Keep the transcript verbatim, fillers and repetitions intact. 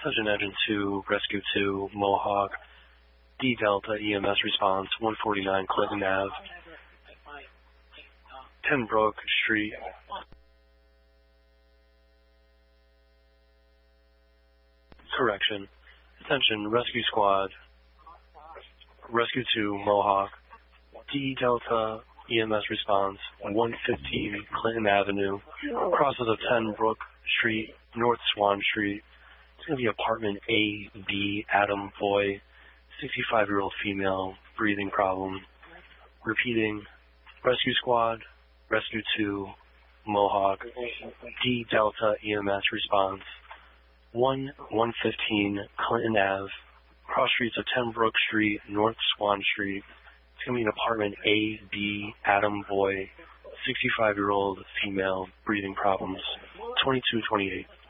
Attention Engine two, Rescue two, Mohawk, D Delta E M S response, one forty-nine Clinton Avenue, ten Brook Street. Correction. Attention Rescue Squad, Rescue two, Mohawk, D Delta E M S response, one fifteen Clinton Avenue, crosses of ten Brook Street, North Swan Street. It's going to be apartment A, B, Adam Boy, sixty-five-year-old female, breathing problem. Repeating, Rescue Squad, Rescue two, Mohawk, D Delta E M S response, one one fifteen Clinton Avenue, cross streets of ten Brook Street, North Swan Street. It's going to be an apartment A, B, Adam Boy, sixty-five-year-old female, breathing problems, twenty-two twenty-eight.